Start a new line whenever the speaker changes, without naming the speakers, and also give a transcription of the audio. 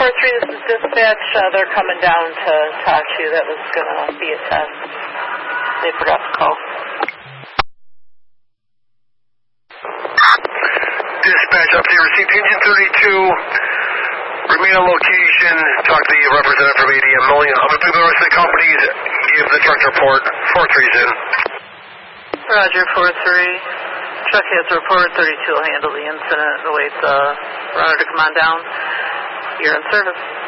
this is dispatch. They're coming down to talk to you. That was going to be a test. They forgot to call.
Dispatch update received. Engine 32. Remain on location. Talk to the representative from ADM Milling. I'm going to pick the rest of the companies. Give the truck report. 4-3's in.
Roger, 4-3. Truck has a report. 32 will handle the incident and await the runner to come on down. You're in service.